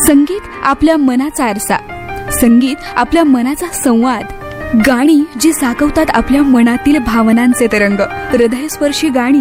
संगीत आपल्या मनाचा आरसा, संगीत आपल्या मनाचा संवाद, गाणी जी साकवतात आपल्या मनातील भावनांचे तरंग, हृदयस्पर्शी गाणी